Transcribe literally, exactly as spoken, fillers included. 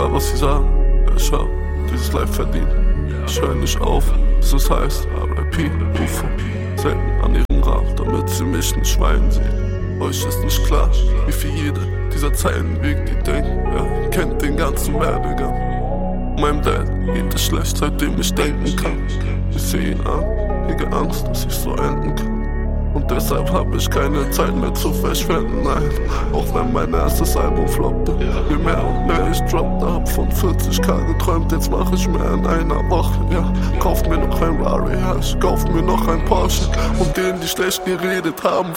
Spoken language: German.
egal was sie sagen, ja ich hab dieses Life verdient. Ich hör nicht auf, bis es heißt R I P, U F O. Selten an ihrem Grab, damit sie mich nicht schweinen sehen. Euch ist nicht klar, wie viel jede dieser Zeilen wiegt, die denken, ja, kennt den ganzen Werdegang. Meinem Dad geht es schlecht, seitdem ich denken kann. Ich seh ihn an, hege Angst, dass ich so enden kann. Und deshalb hab ich keine Zeit mehr zu verschwenden, nein. Auch wenn mein erstes Album floppte, je mehr und mehr ich droppte, hab von vierzig K geträumt, jetzt mach ich mehr in einer Woche, ja. Kauft mir noch ein Rari, ja, ich kauf mir noch ein Porsche. Und denen, die schlecht geredet haben,